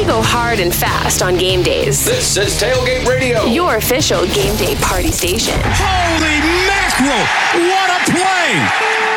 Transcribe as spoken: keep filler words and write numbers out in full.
go hard and fast on game days. This is Tailgate Radio, your official game day party station. Holy mackerel! What a play!